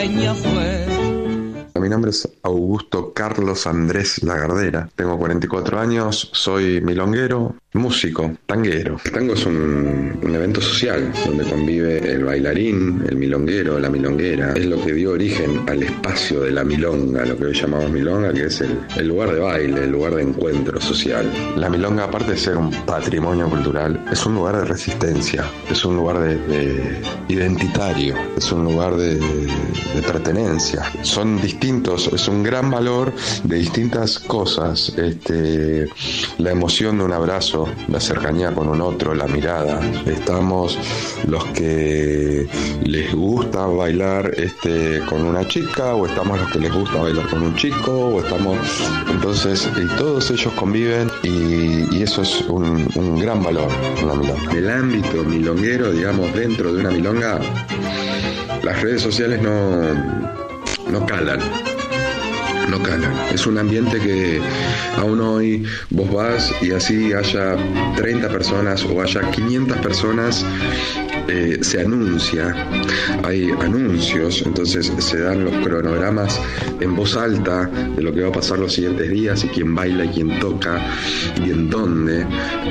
leña fue. Mi nombre es Augusto Carlos Andrés Lagardera, tengo 44 años, soy milonguero, músico, tanguero. El tango es un evento social donde convive el bailarín, el milonguero, la milonguera. Es lo que dio origen al espacio de la milonga, lo que hoy llamamos milonga, que es el lugar de baile, el lugar de encuentro social. La milonga, aparte de ser un patrimonio cultural, es un lugar de resistencia, es un lugar de identitario, es un lugar de pertenencia. Son distintos, es un gran valor de distintas cosas, la emoción de un abrazo, la cercanía con un otro, la mirada. Estamos los que les gusta bailar con una chica, o estamos los que les gusta bailar con un chico, o estamos, entonces, y todos ellos conviven, y eso es un gran valor en la milonga. El ámbito milonguero, digamos, dentro de una milonga, las redes sociales no calan. Es un ambiente que aún hoy vos vas y así haya 30 personas o haya 500 personas, se anuncia, hay anuncios, entonces se dan los cronogramas en voz alta de lo que va a pasar los siguientes días y quién baila y quién toca y en dónde,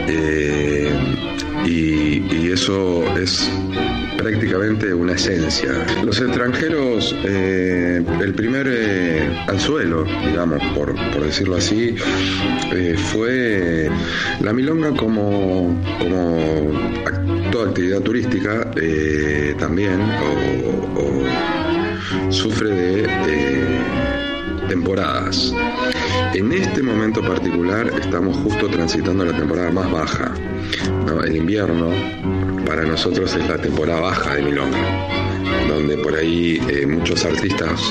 y eso es prácticamente una esencia. Los extranjeros, el primer anzuelo, digamos, por decirlo así, fue la milonga como toda actividad turística, también o sufre de temporadas. En este momento particular estamos justo transitando la temporada más baja, ¿no? El invierno para nosotros es la temporada baja de milonga, donde por ahí muchos artistas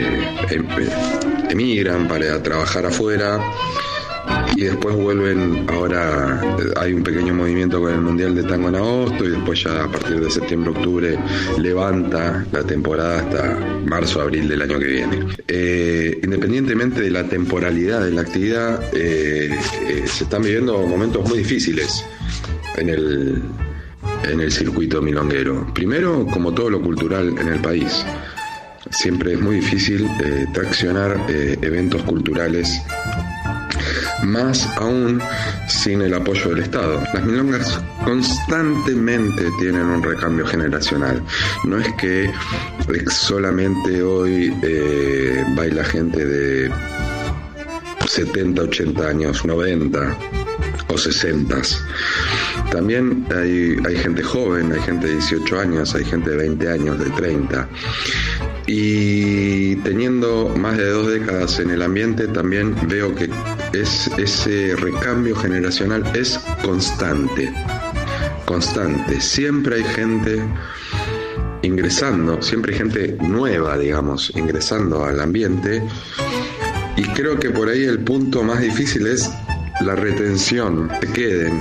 emigran para trabajar afuera y después vuelven. Ahora hay un pequeño movimiento con el Mundial de Tango en agosto, y después ya a partir de septiembre, octubre levanta la temporada hasta marzo, abril del año que viene. Independientemente de la temporalidad de la actividad, se están viviendo momentos muy difíciles en el circuito milonguero. Primero, como todo lo cultural en el país, siempre es muy difícil traccionar eventos culturales, más aún sin el apoyo del Estado. Las milongas constantemente tienen un recambio generacional. No es que solamente hoy baila gente de 70, 80 años, 90 o 60. También hay gente joven, hay gente de 18 años, hay gente de 20 años, de 30. Y teniendo más de 2 décadas en el ambiente, también veo que ese recambio generacional es constante. Siempre hay gente ingresando, siempre hay gente nueva, digamos, ingresando al ambiente. Y creo que por ahí el punto más difícil es la retención, que queden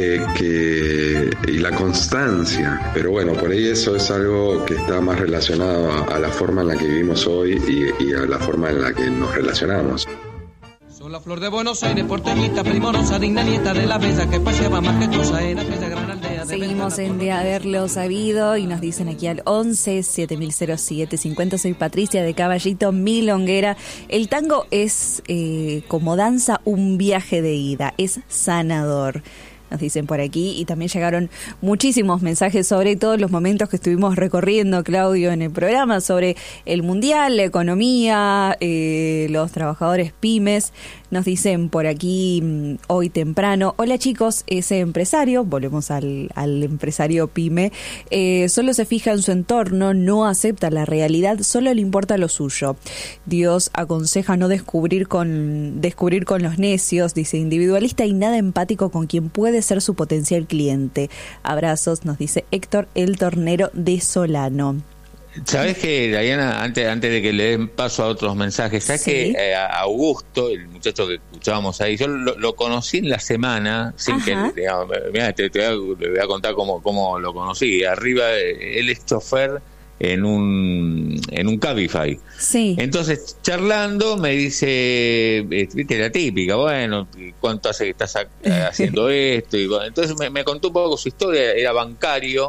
y la constancia. Pero bueno, por ahí eso es algo que está más relacionado a la forma en la que vivimos hoy y a la forma en la que nos relacionamos. Soy la flor de Buenos Aires, porteñita, primorosa, digna nieta de la bella que paseaba majestuosa en aquella gran aldea. Seguimos en De Haberlo Sabido y nos dicen aquí al 11 7007 50. Soy Patricia de Caballito, milonguera. El tango es como danza un viaje de ida, es sanador. Nos dicen por aquí, y también llegaron muchísimos mensajes sobre todos los momentos que estuvimos recorriendo, Claudio, en el programa, sobre el mundial, la economía, los trabajadores pymes. Nos dicen por aquí hoy temprano: hola chicos, ese empresario, volvemos al empresario pyme, solo se fija en su entorno, no acepta la realidad, solo le importa lo suyo. Dios aconseja no descubrir con los necios, dice, individualista y nada empático con quien puede ser su potencial cliente. Abrazos, nos dice Héctor el Tornero de Solano. ¿Sabés que, Diana, antes de que le den paso a otros mensajes, sabés que Augusto, el muchacho que escuchábamos ahí, yo lo conocí en la semana, sin que, digamos, mirá, te voy a contar cómo lo conocí. Arriba, él es chofer en un Cabify. Sí. Entonces, charlando, me dice, viste, la típica, bueno, ¿cuánto hace que estás haciendo esto? Y bueno, entonces me contó un poco su historia, era bancario,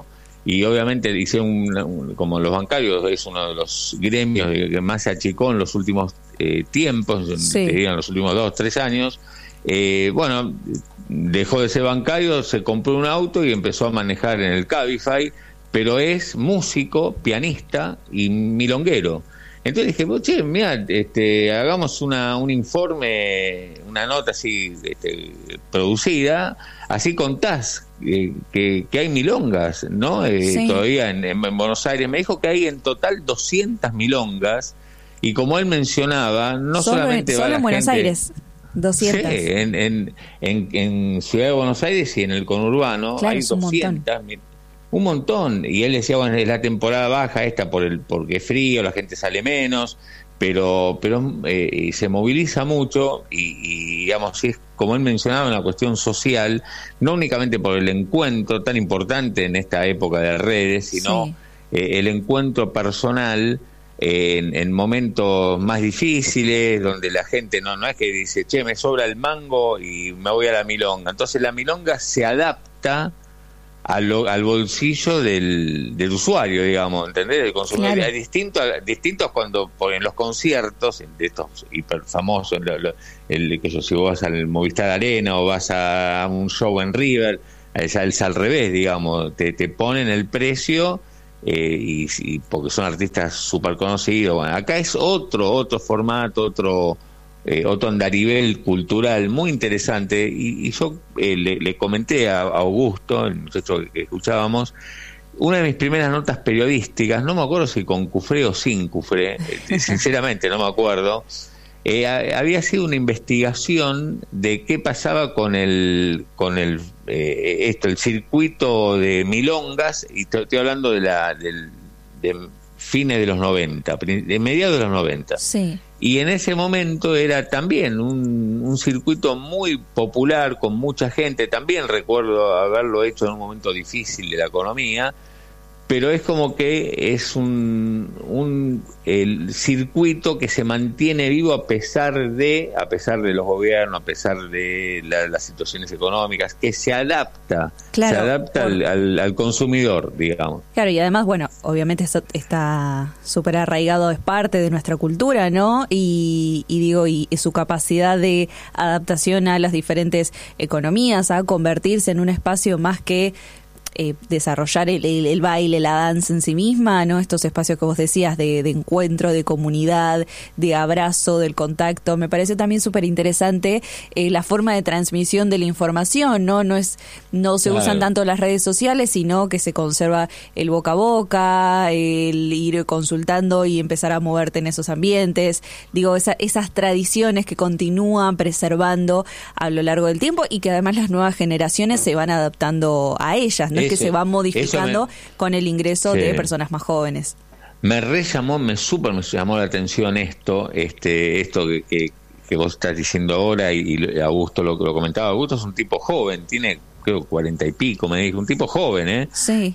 y obviamente hice como los bancarios es uno de los gremios que más se achicó en los últimos tiempos, te diría en los últimos 2-3 años. Bueno, dejó de ser bancario, se compró un auto y empezó a manejar en el Cabify, pero es músico, pianista y milonguero. Entonces dije, che, mira, hagamos un informe, una nota así producida, así contás que hay milongas, ¿no? Todavía en Buenos Aires. Me dijo que hay en total 200 milongas, y como él mencionaba, no solamente va solo la en Buenos gente, Aires, 200. Sí, en Ciudad de Buenos Aires y en el conurbano hay 200. Un montón, y él decía, bueno, es la temporada baja esta porque es frío, la gente sale menos, pero se moviliza mucho y digamos, es como él mencionaba, una cuestión social, no únicamente por el encuentro tan importante en esta época de redes, sino el encuentro personal en momentos más difíciles, donde la gente no es que dice, che, me sobra el mango y me voy a la milonga. Entonces la milonga se adapta al bolsillo del usuario, digamos, ¿entendés? Del consumidor. Claro. Es distinto cuando en los conciertos, de estos hiper famosos, si vos vas al Movistar Arena o vas a un show en River, es al revés, digamos, te ponen el precio y porque son artistas súper conocidos. Bueno, acá es otro formato, otro andarivel cultural muy interesante, y yo le comenté a Augusto, el muchacho que escuchábamos, una de mis primeras notas periodísticas, no me acuerdo si con Cufré o sin Cufré, sinceramente no me acuerdo, había sido una investigación de qué pasaba con el circuito de milongas, y estoy hablando de fines de los 90, de mediados de los 90. Sí. Y en ese momento era también un circuito muy popular, con mucha gente. También recuerdo haberlo hecho en un momento difícil de la economía, pero es como que es el circuito que se mantiene vivo a pesar de los gobiernos, a pesar de las situaciones económicas, que se adapta, al consumidor, digamos. Claro, y además, bueno, obviamente eso está súper arraigado, es parte de nuestra cultura, ¿no? Y su capacidad de adaptación a las diferentes economías, a convertirse en un espacio más que desarrollar el baile, la danza en sí misma, ¿no? Estos espacios que vos decías de encuentro, de comunidad, de abrazo, del contacto. Me parece también súper interesante la forma de transmisión de la información, ¿no? No se usan tanto las redes sociales, sino que se conserva el boca a boca, el ir consultando y empezar a moverte en esos ambientes. Digo, esas tradiciones que continúan preservando a lo largo del tiempo, y que además las nuevas generaciones se van adaptando a ellas, ¿no? Que se va modificando con el ingreso de personas más jóvenes. Me llamó la atención esto que vos estás diciendo ahora, y Augusto lo comentaba. Augusto es un tipo joven, tiene creo 40 y pico, me dijo, un tipo joven, Sí.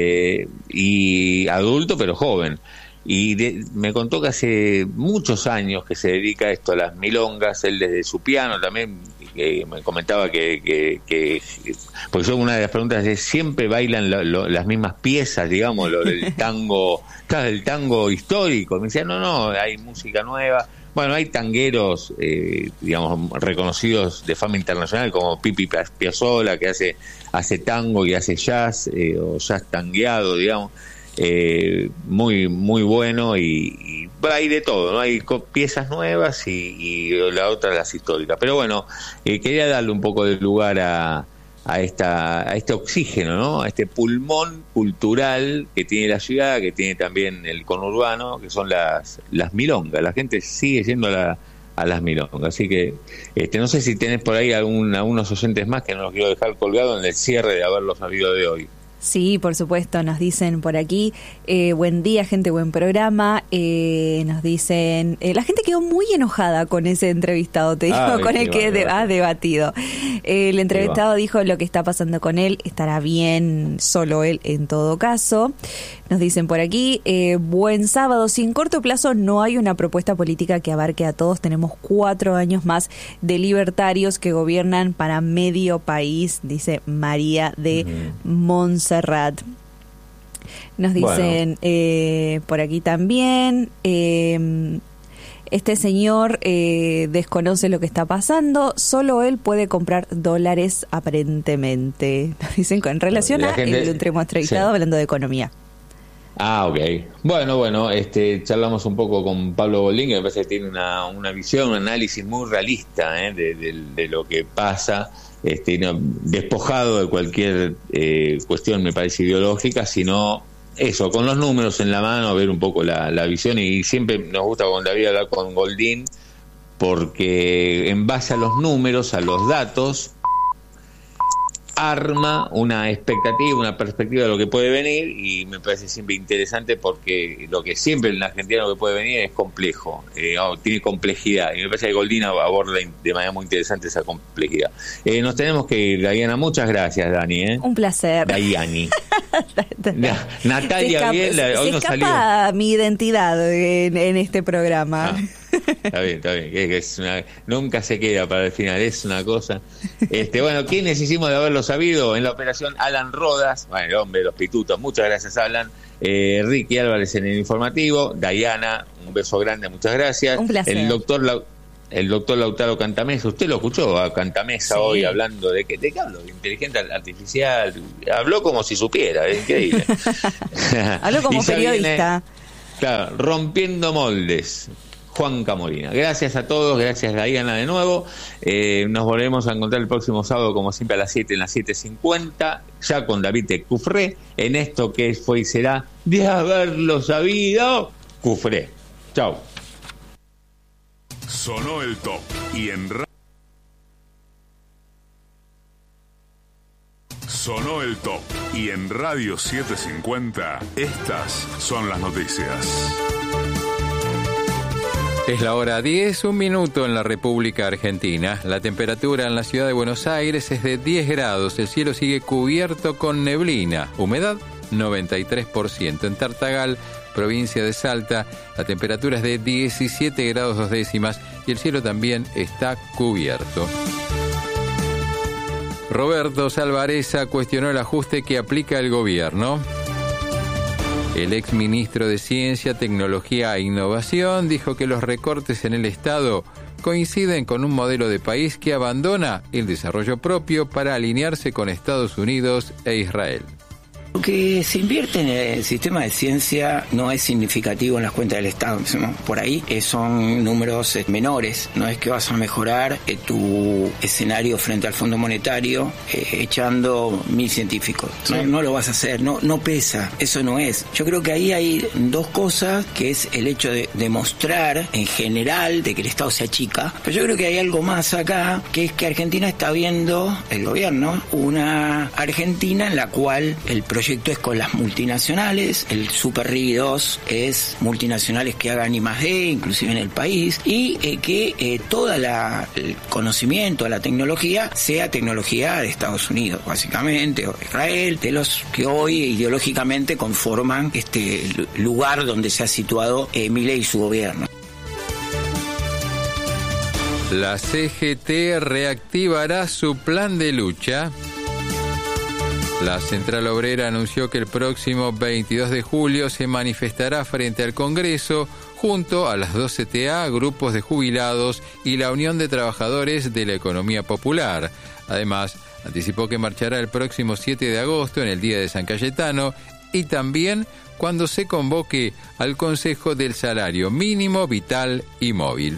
Y adulto pero joven. Y me contó que hace muchos años que se dedica a esto, a las milongas, él desde su piano también. Me comentaba que porque yo, una de las preguntas es, ¿siempre bailan las mismas piezas, digamos, el tango, claro, el tango histórico? Me decía, no, hay música nueva. Bueno, hay tangueros, digamos, reconocidos de fama internacional, como Pipi Piazzolla, que hace tango y hace jazz, o jazz tangueado, digamos, muy muy bueno, y hay de todo, ¿no? Hay piezas nuevas y la otra las históricas. Pero bueno, quería darle un poco de lugar a este oxígeno, ¿no? A este pulmón cultural que tiene la ciudad, que tiene también el conurbano, que son las milongas. La gente sigue yendo a las milongas. Así que no sé si tenés por ahí algunos oyentes más, que no los quiero dejar colgados en el cierre de haberlos sabido de hoy. Sí, por supuesto, nos dicen por aquí, buen día, gente, buen programa. Nos dicen, la gente quedó muy enojada con ese entrevistado, te digo, con el que ha debatido. El entrevistado dijo lo que está pasando con él, estará bien solo él en todo caso. Nos dicen por aquí, buen sábado, si en corto plazo no hay una propuesta política que abarque a todos, tenemos 4 años más de libertarios que gobiernan para medio país, dice María de Montserrat. Nos dicen por aquí también, este señor desconoce lo que está pasando, solo él puede comprar dólares aparentemente. Nos dicen en relación a el último entrevistado hablando de economía. Ah, ok. Bueno, charlamos un poco con Pablo Goldín, que me parece que tiene una visión, un análisis muy realista de lo que pasa, despojado de cualquier cuestión, me parece, ideológica, sino eso, con los números en la mano, ver un poco la visión. Y siempre nos gusta con David hablar con Goldín, porque en base a los números, a los datos, arma una expectativa, una perspectiva de lo que puede venir, y me parece siempre interesante, porque lo que siempre en la Argentina lo que puede venir es complejo, tiene complejidad, y me parece que Goldín aborda de manera muy interesante esa complejidad. Nos tenemos que ir, Diana. Muchas gracias, Dani. Un placer. Dayani. Natalia Biel, hoy nos salió mi identidad en este programa. Está bien, nunca se queda para el final, es una cosa. Bueno, ¿quiénes hicimos de haberlo sabido? En la operación, Alan Rodas, bueno, el hombre de los pitutos, muchas gracias, Alan. Ricky Álvarez en el informativo. Diana, un beso grande, muchas gracias. Un placer. El doctor Lautaro Cantamesa, usted lo escuchó a Cantamesa hoy hablando de qué habló, de inteligencia artificial, habló como si supiera, es increíble. Habló como periodista. Claro, rompiendo moldes. Juan Camolina. Gracias a todos, gracias Diana de nuevo. Nos volvemos a encontrar el próximo sábado, como siempre, a las 7 en las 7:50, ya con David de Cufré, en esto que fue y será de haberlo sabido, Cufré. Chau. Sonó el top y en Sonó el top y en Radio 750 estas son las noticias. Es la hora 10, 1 minuto en la República Argentina. La temperatura en la ciudad de Buenos Aires es de 10 grados. El cielo sigue cubierto con neblina. Humedad 93%. En Tartagal, provincia de Salta, la temperatura es de 17 grados 2 décimas y el cielo también está cubierto. Roberto Salvarezza cuestionó el ajuste que aplica el gobierno. El exministro de Ciencia, Tecnología e Innovación dijo que los recortes en el Estado coinciden con un modelo de país que abandona el desarrollo propio para alinearse con Estados Unidos e Israel. Lo que se invierte en el sistema de ciencia no es significativo en las cuentas del Estado. Por ahí son números menores. No es que vas a mejorar tu escenario frente al Fondo Monetario echando 1.000 científicos. Sí. No lo vas a hacer, no pesa. Eso no es. Yo creo que ahí hay dos cosas, que es el hecho de demostrar en general de que el Estado se achica. Pero yo creo que hay algo más acá, que es que Argentina está viendo, el gobierno, una Argentina en la cual el proyecto es con las multinacionales, el Super RI 2 es multinacionales que hagan I+D, inclusive en el país, y que todo el conocimiento, la tecnología, sea tecnología de Estados Unidos, básicamente, o de Israel, de los que hoy ideológicamente conforman este lugar donde se ha situado Milei y su gobierno. La CGT reactivará su plan de lucha. La Central Obrera anunció que el próximo 22 de julio se manifestará frente al Congreso junto a las 2 CTA, grupos de jubilados y la Unión de Trabajadores de la Economía Popular. Además, anticipó que marchará el próximo 7 de agosto en el Día de San Cayetano y también cuando se convoque al Consejo del Salario Mínimo, Vital y Móvil.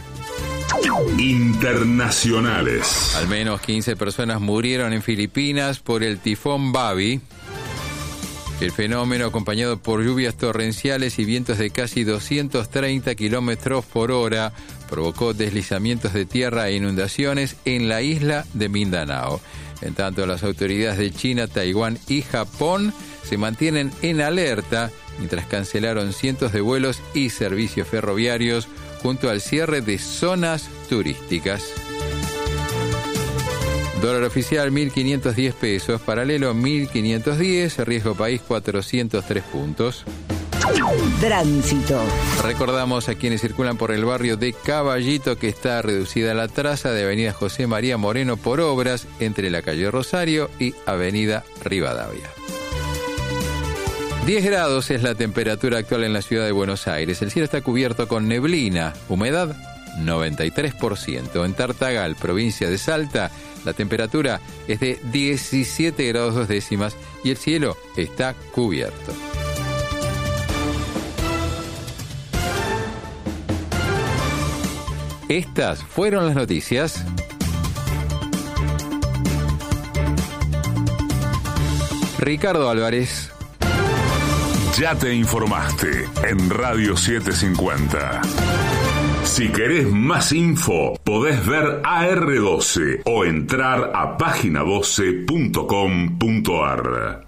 Internacionales. Al menos 15 personas murieron en Filipinas por el tifón Babi. El fenómeno, acompañado por lluvias torrenciales y vientos de casi 230 kilómetros por hora, provocó deslizamientos de tierra e inundaciones en la isla de Mindanao. En tanto, las autoridades de China, Taiwán y Japón se mantienen en alerta mientras cancelaron cientos de vuelos y servicios ferroviarios junto al cierre de zonas turísticas. Dólar oficial 1.510 pesos, paralelo 1.510, riesgo país 403 puntos. Tránsito. Recordamos a quienes circulan por el barrio de Caballito que está reducida la traza de avenida José María Moreno por obras entre la calle Rosario y avenida Rivadavia. 10 grados es la temperatura actual en la ciudad de Buenos Aires. El cielo está cubierto con neblina, humedad 93%. En Tartagal, provincia de Salta, la temperatura es de 17 grados 2 décimas y el cielo está cubierto. Estas fueron las noticias. Ricardo Álvarez. Ya te informaste en Radio 750. Si querés más info, podés ver AR12 o entrar a página12.com.ar.